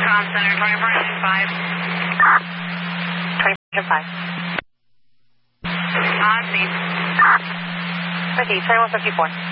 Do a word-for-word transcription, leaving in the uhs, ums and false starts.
Com Center, twenty-four engine five. twenty-four engine five. On scene. Ready, twenty-one fifty-four.